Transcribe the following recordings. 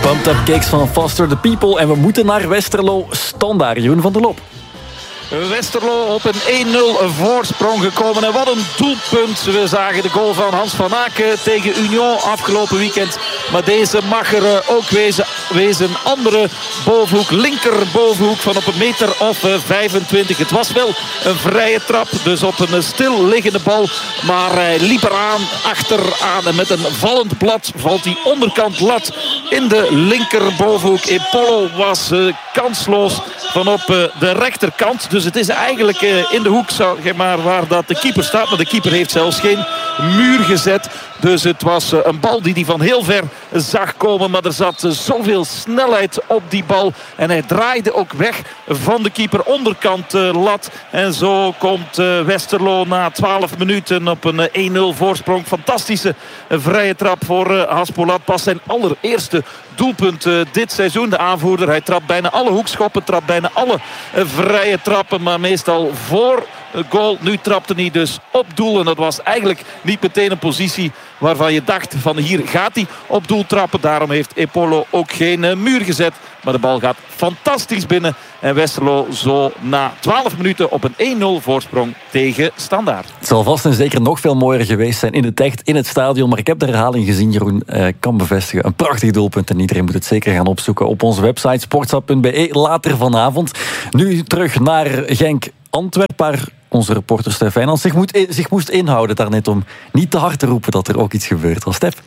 Pumped Up Kicks van Foster the People. En we moeten naar Westerlo. Standaard, Jeroen van der Lop. Westerlo op een 1-0 voorsprong gekomen. En wat een doelpunt. We zagen de goal van Hans van Aken tegen Union afgelopen weekend. Maar deze mag er ook wezen. Andere bovenhoek, linker bovenhoek van op een meter of 25. Het was wel een vrije trap. Dus op een stil liggende bal. Maar hij liep eraan, achteraan. En met een vallend blad valt die onderkant lat in de linker bovenhoek. Epolo was kansloos van op de rechterkant. Dus het is eigenlijk in de hoek zeg maar, waar dat de keeper staat. Maar de keeper heeft zelfs geen muur gezet. Dus het was een bal die hij van heel ver zag komen. Maar er zat zoveel snelheid op die bal. En hij draaide ook weg van de keeper onderkant lat. En zo komt Westerlo na 12 minuten op een 1-0 voorsprong. Fantastische vrije trap voor Haspolat. Pas zijn allereerste doelpunt dit seizoen. De aanvoerder, hij trapt bijna alle hoekschoppen. Trapt bijna alle vrije trappen. Maar meestal voor goal. Nu trapte hij dus op doel. En dat was eigenlijk niet meteen een positie waarvan je dacht van hier gaat hij op doel trappen. Daarom heeft Epolo ook geen muur gezet. Maar de bal gaat fantastisch binnen. En Westerlo zo na 12 minuten op een 1-0 voorsprong tegen Standaard. Het zal vast en zeker nog veel mooier geweest zijn in het echt, in het stadion. Maar ik heb de herhaling gezien, Jeroen. Kan bevestigen. Een prachtig doelpunt. En iedereen moet het zeker gaan opzoeken op onze website sportza.be later vanavond. Nu terug naar Genk-Antwerpen, waar onze reporter Stef Wijnands zich moest inhouden daarnet om niet te hard te roepen dat er ook iets gebeurd was. Stef?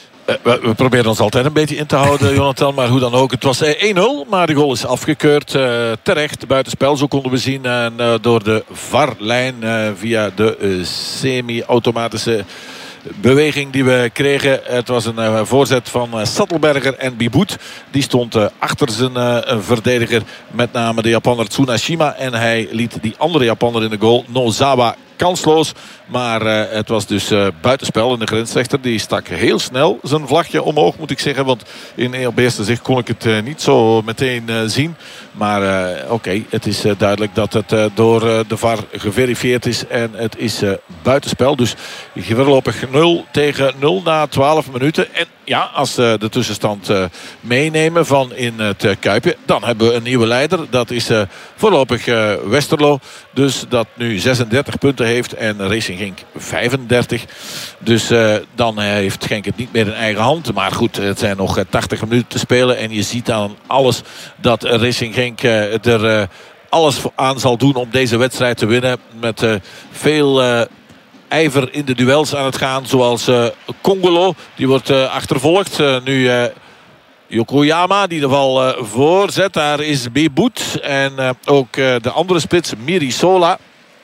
We proberen ons altijd een beetje in te houden, Jonathan. Maar hoe dan ook. Het was 1-0, maar de goal is afgekeurd. Terecht, buitenspel, zo konden we zien. En door de VAR-lijn via de semi-automatische beweging die we kregen. Het was een voorzet van Sattelberger en Biboet. Die stond achter zijn verdediger. Met name de Japaner Tsunashima. En hij liet die andere Japaner in de goal, Nozawa, kansloos. Maar het was dus buitenspel. En de grensrechter die stak heel snel zijn vlagje omhoog, moet ik zeggen. Want op eerste zicht kon ik het niet zo meteen zien. Maar oké, het is duidelijk dat het door de VAR geverifieerd is. En het is buitenspel. Dus voorlopig 0-0 na 12 minuten. En ja, als de tussenstand meenemen van in het Kuipje, dan hebben we een nieuwe leider. Dat is voorlopig Westerlo. Dus dat nu 36 punten heeft en Racing Genk 35. Dus dan heeft Genk het niet meer in eigen hand. Maar goed, het zijn nog 80 minuten te spelen. En je ziet aan alles dat Racing Genk er alles aan zal doen om deze wedstrijd te winnen. Met veel ijver in de duels aan het gaan. Zoals Congolo, die wordt achtervolgd. Nu Yokoyama die de bal voorzet. Daar is Beboet. En ook de andere spits, Mirisola.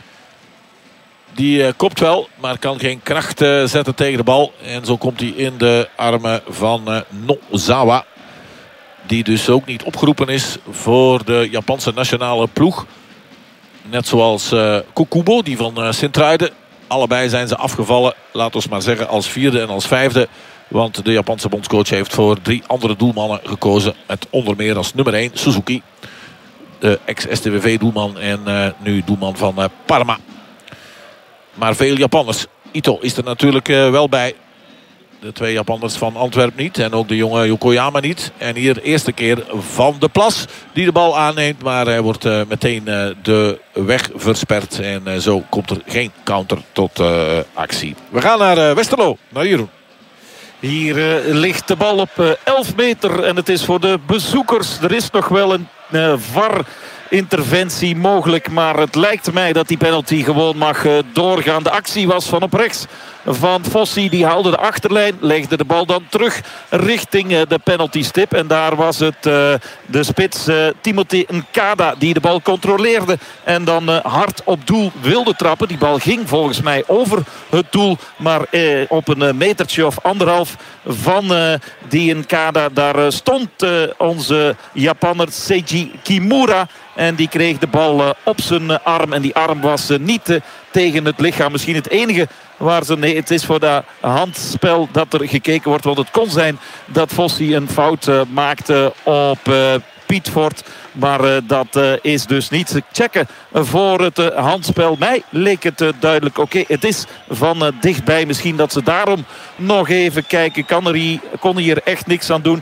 Die kopt wel, maar kan geen kracht zetten tegen de bal. En zo komt hij in de armen van Nozawa. Die dus ook niet opgeroepen is voor de Japanse nationale ploeg. Net zoals Kokubo, die van Sint-Truiden. Allebei zijn ze afgevallen, laten we maar zeggen, als vierde en als vijfde. Want de Japanse bondscoach heeft voor 3 andere doelmannen gekozen. Met onder meer als nummer 1 Suzuki. De ex-STVV-doelman en nu doelman van Parma. Maar veel Japanners. Ito is er natuurlijk wel bij. De 2 Japanners van Antwerpen niet. En ook de jonge Yokoyama niet. En hier de eerste keer Van de Plas die de bal aanneemt. Maar hij wordt meteen de weg versperd. En zo komt er geen counter tot actie. We gaan naar Westerlo. Naar Jeroen. Hier ligt de bal op 11 meter. En het is voor de bezoekers. Er is nog wel een VAR-interventie mogelijk. Maar het lijkt mij dat die penalty gewoon mag doorgaan. De actie was van op rechts van Fossi. Die haalde de achterlijn. Legde de bal dan terug richting de penaltystip. En daar was het de spits Timothy Nkada die de bal controleerde. En dan hard op doel wilde trappen. Die bal ging volgens mij over het doel. Maar op een metertje of 1,5 van die Nkada. Daar stond onze Japanner Seiji Kimura. En die kreeg de bal op zijn arm. En die arm was niet tegen het lichaam. Misschien het enige waar ze... Nee, het is voor dat handspel dat er gekeken wordt. Want het kon zijn dat Fossi een fout maakte op Pietfort. Maar dat is dus niet checken voor het handspel. Mij leek het duidelijk. Oké, het is van dichtbij. Misschien dat ze daarom nog even kijken. Kon hier echt niks aan doen.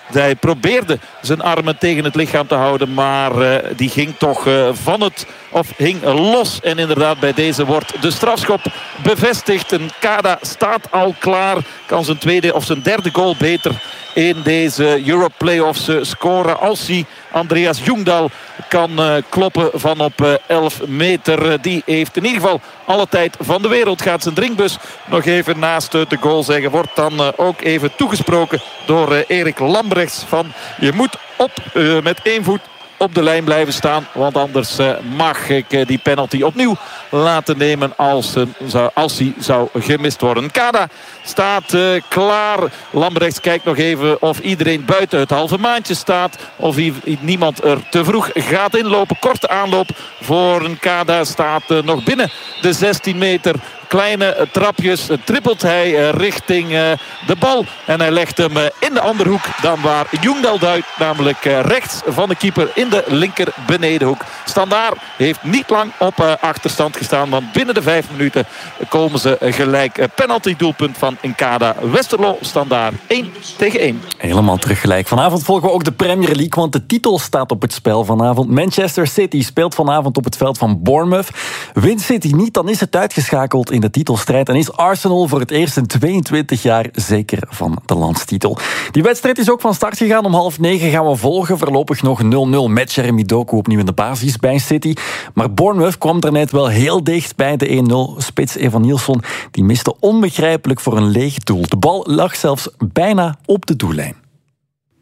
Hij probeerde zijn armen tegen het lichaam te houden, maar die ging toch hing los. En inderdaad, bij deze wordt de strafschop bevestigd. En Kada staat al klaar. Kan zijn tweede of zijn derde goal beter in deze Europe Playoffs scoren. Als hij Andreas Ljungdahl kan kloppen van op 11 meter. Die heeft in ieder geval alle tijd van de wereld. Gaat zijn drinkbus nog even naast de goal zeggen. Wordt dan ook even toegesproken door Erik Lambrechts. Van je moet met één voet op de lijn blijven staan. Want anders mag ik die penalty opnieuw laten nemen als hij zou gemist worden. Kada staat klaar. Lambrechts kijkt nog even of iedereen buiten het halve maandje staat. Of niemand er te vroeg gaat inlopen. Korte aanloop voor een Kada staat nog binnen de 16 meter. Kleine trapjes trippelt hij richting de bal. En hij legt hem in de andere hoek dan waar Ljungdahl duikt. Namelijk rechts van de keeper in de linker benedenhoek. Standaard heeft niet lang op achterstand gestaan. Want binnen de 5 minuten komen ze gelijk. Penalty doelpunt van Nkada. Westerlo Standaard 1-1. Helemaal terug gelijk. Vanavond volgen we ook de Premier League. Want de titel staat op het spel vanavond. Manchester City speelt vanavond op het veld van Bournemouth. Wint City niet, dan is het uitgeschakeld in de titelstrijd. En is Arsenal voor het eerst in 22 jaar zeker van de landstitel. Die wedstrijd is ook van start gegaan. Om 20:30 gaan we volgen. Voorlopig nog 0-0 met Jeremy Doku opnieuw in de basis bij City. Maar Bournemouth kwam er net wel heel dicht bij de 1-0. Spits Evan Nilsson die miste onbegrijpelijk voor een leeg doel. De bal lag zelfs bijna op de doellijn.